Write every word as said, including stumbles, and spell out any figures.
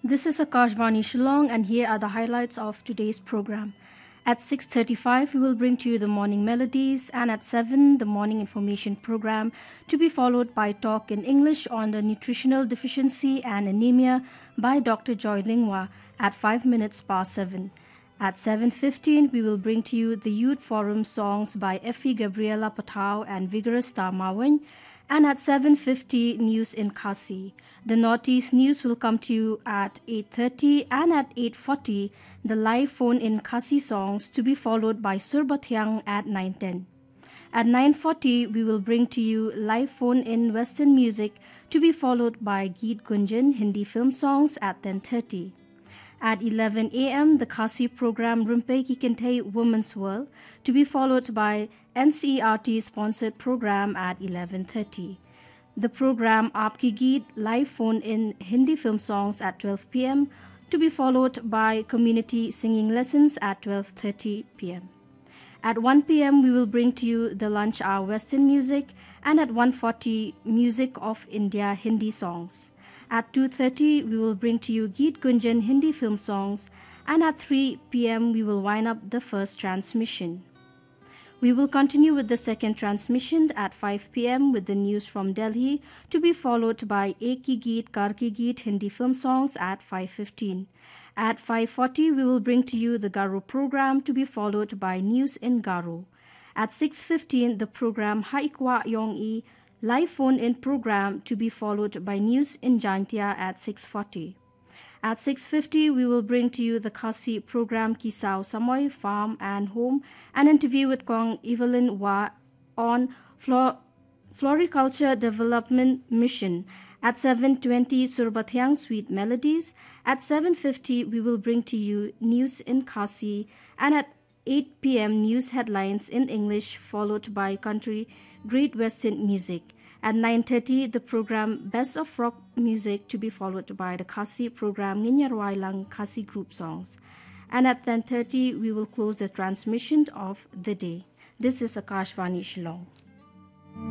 This is Akashvani Shillong, and here are the highlights of today's program. At six thirty-five, we will bring to you the morning melodies, and at seven, the morning information program, to be followed by talk in English on the nutritional deficiency and anemia by Doctor Joy Lingwa at five minutes past seven. At seven fifteen, we will bring to you the Youth Forum songs by Effie Gabriela Patau and Vigorous Tamawan. And at seven fifty, news in Khasi. The Northeast news will come to you at eight thirty, and at eight forty, the live phone-in Khasi songs, to be followed by Surbathyang at nine ten. At nine forty, we will bring to you live phone-in Western music, to be followed by Geet Gunjan Hindi film songs at ten thirty. At eleven a m, the Khasi program Rumpe Ki Kinthe Women's World, to be followed by N C E R T-sponsored program at eleven thirty. The program Aapki Geet live phone-in Hindi film songs at twelve p m, to be followed by community singing lessons at twelve thirty p m. At one p m, we will bring to you the lunch hour Western music, and at one forty, music of India Hindi songs. At two thirty, we will bring to you Geet Gunjan Hindi film songs, and at three p m, we will wind up the first transmission. We will continue with the second transmission at five p m with the news from Delhi, to be followed by Ek Ki Geet Kar Ki Geet Hindi film songs at five fifteen. At five forty, we will bring to you the Garo program, to be followed by news in Garo. At six fifteen, the program Haikwa Yong-i live phone-in program, to be followed by news in Jaintia at six forty. At six fifty, we will bring to you the Khasi program Kisao Samoy Farm and Home, an interview with Kong Evelyn Wa on Flor- Floriculture Development Mission. At seven twenty, Surbathyang Sweet Melodies. At seven fifty, we will bring to you news in Khasi, and at eight p m, news headlines in English, followed by country Great Western music. At nine thirty, the program Best of Rock Music, to be followed by the Khasi program Nginyarwailang Khasi group songs. And at ten thirty, we will close the transmission of the day. This is Akashvani Shillong.